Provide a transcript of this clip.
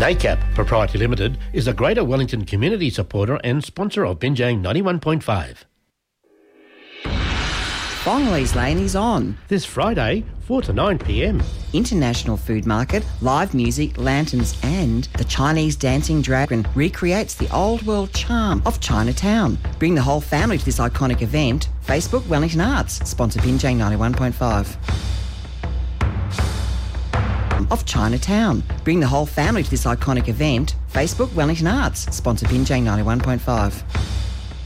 NACAP Proprietary Limited is a Greater Wellington community supporter and sponsor of Binjang 91.5. Bongley's Lane is on. This Friday, 4 to 9 p.m. International Food Market, live music, lanterns and the Chinese Dancing Dragon recreates the old world charm of Chinatown. Bring the whole family to this iconic event. Facebook Wellington Arts, sponsor Binjang 91.5. Of Chinatown. Bring the whole family to this iconic event. Facebook Wellington Arts, sponsor Binjang 91.5.